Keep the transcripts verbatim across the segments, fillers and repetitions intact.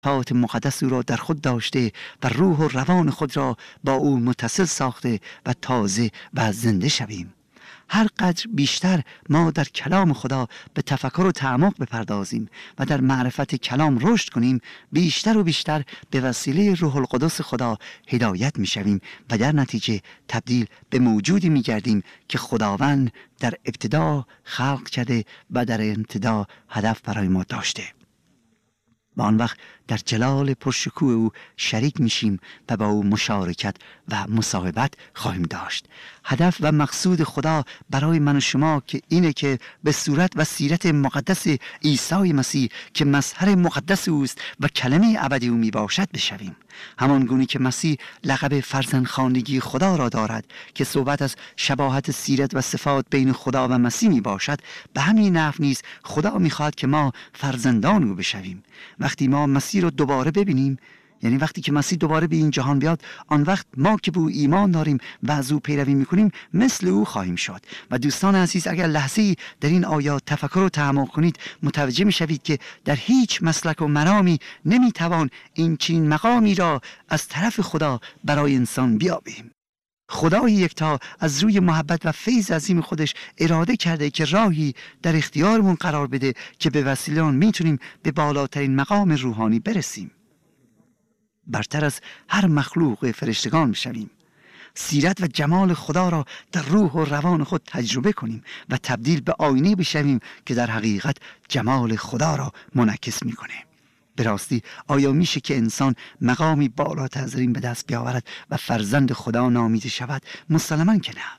صفات مقدس او را در خود داشته و روح و روان خود را با او متصل ساخته و تازه و زنده شویم. هر قدر بیشتر ما در کلام خدا به تفکر و تعمق بپردازیم و در معرفت کلام رشد کنیم، بیشتر و بیشتر به وسیله روح القدس خدا هدایت می شویم و در نتیجه تبدیل به موجودی می گردیم که خداوند در ابتدا خلق کرده و در انتها هدف برای ما داشته. و آن وقت در جلال پرشکوه او شریک میشیم و با او مشارکت و مصاحبت خواهیم داشت. هدف و مقصود خدا برای من و شما که اینه که به صورت و سیرت مقدس عیسی مسیح که مظهر مقدس اوست و کلمه ابدی او می باشد بشویم. همان گونه که مسیح لقب فرزندخواندگی خدا را دارد که صحبت از شباهت سیرت و صفات بین خدا و مسیح می باشد، به همین نحو نیز خدا می خواهد که ما فرزندان او بشویم. وقتی ما مسیح را دوباره ببینیم، یعنی وقتی که مسیح دوباره به این جهان بیاد، آن وقت ما که به او ایمان داریم و از او پیروی میکنیم مثل او خواهیم شد. و دوستان عزیز، اگر لحظه‌ای در این آیات تفکر و تعمق کنید، متوجه میشوید که در هیچ مسلک و مرامی نمیتوان این چنین مقامی را از طرف خدا برای انسان بیابیم. خدای یکتا از روی محبت و فیض عظیم خودش اراده کرده که راهی در اختیارمون قرار بده که به وسیله آن میتونیم به بالاترین مقام روحانی برسیم، برتر از هر مخلوق فرشتگان میشویم، سیرت و جمال خدا را در روح و روان خود تجربه کنیم و تبدیل به آینه بشویم که در حقیقت جمال خدا را منعکس میکنه. به راستی آیا میشه که انسان مقامی بالاتر از این به دست بیاورد و فرزند خدا نامیده شود؟ مسلماً که نه.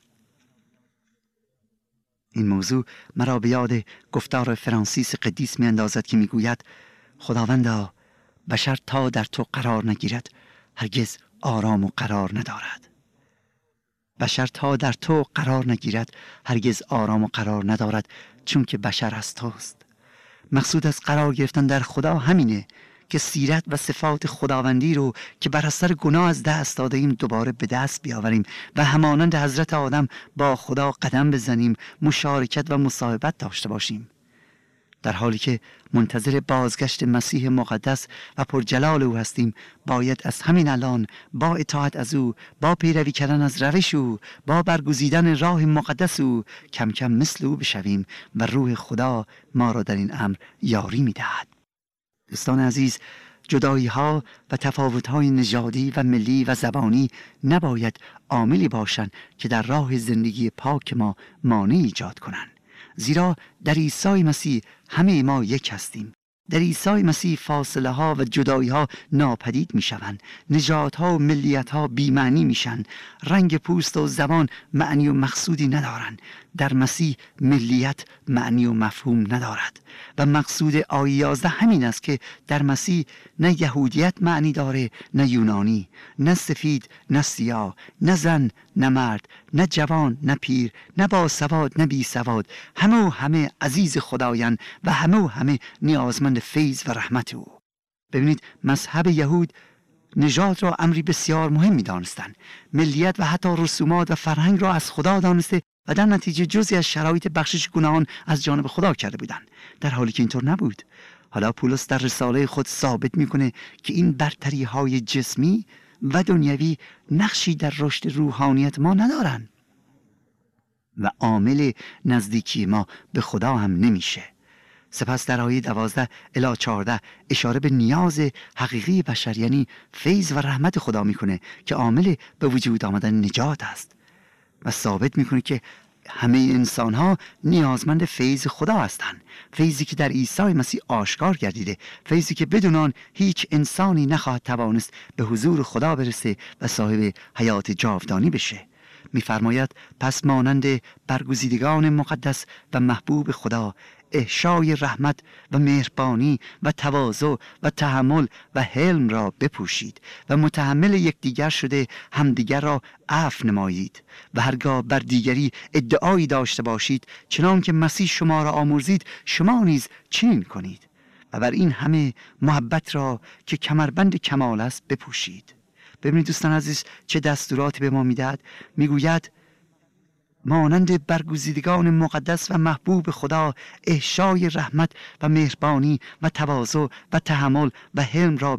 این موضوع مرا به یاد گفتار فرانسیس قدیس می اندازد که میگوید: خداوندا، بشر تا در تو قرار نگیرد هرگز آرام و قرار ندارد. بشر تا در تو قرار نگیرد هرگز آرام و قرار ندارد، چون که بشر از توست. مقصود از قرار گرفتن در خدا همینه که سیرت و صفات خداوندی رو که بر اثر گناه از دست داده ایم دوباره به دست بیاوریم و همانند حضرت آدم با خدا قدم بزنیم، مشارکت و مصاحبت داشته باشیم. در حالی که منتظر بازگشت مسیح مقدس و پرجلال او هستیم، باید از همین الان با اطاعت از او، با پیروی کردن از روش او، با برگزیدن راه مقدس او کم کم مثل او بشویم و روح خدا ما را در این امر یاری می‌دهد. دوستان عزیز، جدایی ها و تفاوت های نژادی و ملی و زبانی نباید عاملی باشند که در راه زندگی پاک ما مانع ایجاد کنند. زیرا در عیسی مسیح همه ما یک هستیم. در عیسی مسیح فاصله ها و جدایی ها ناپدید می شوند. نژاد ها و ملیت ها بی معنی می شوند. رنگ پوست و زبان معنی و مقصودی ندارند. در مسیح ملیت معنی و مفهوم ندارد. و مقصود آیه یازده همین است که در مسیح نه یهودیت معنی داره نه یونانی، نه سفید نه سیاه، نه زن نه مرد، نه جوان نه پیر، نه با سواد نه بی سواد، همه و همه عزیز خدایند و همه و همه نیازمند فیض و رحمت او. ببینید، مذهب یهود نژاد را امری بسیار مهم می دانستند. ملیت و حتی رسومات و فرهنگ را از خدا دانسته و در نتیجه جزئی از شرایط بخشش گناهان از جانب خدا کرده بودند، در حالی که اینطور نبود. حالا پولس در رساله خود ثابت میکنه که این برتری های جسمی و دنیوی نقشی در رشد روحانیت ما ندارن و عامل نزدیکی ما به خدا هم نمیشه. سپس در آیه دوازده الی چهارده اشاره به نیاز حقیقی بشر، یعنی فیض و رحمت خدا میکنه که عامل به وجود آمدن نجات است و ثابت میکنه که همه انسان ها نیازمند فیض خدا هستند. فیضی که در عیسی مسیح آشکار گردیده، فیضی که بدون آن هیچ انسانی نخواهد توانست به حضور خدا برسه و صاحب حیات جاودانی بشه. می‌فرماید: پس مانند برگزیدگان مقدس و محبوب خدا احشای رحمت و مهربانی و تواضع و تحمل و حلم را بپوشید و متحمل یکدیگر شده همدیگر را عفو نمایید و هرگاه بر دیگری ادعایی داشته باشید، چنان که مسیح شما را آمرزید شما نیز چنین کنید و بر این همه محبت را که کمربند کمال است بپوشید. ببینید دوستان عزیز چه دستوراتی به ما میدهد. میگوید: مانند برگزیدگان مقدس و محبوب خدا احشای رحمت و مهربانی و تواضع و تحمل و حلم را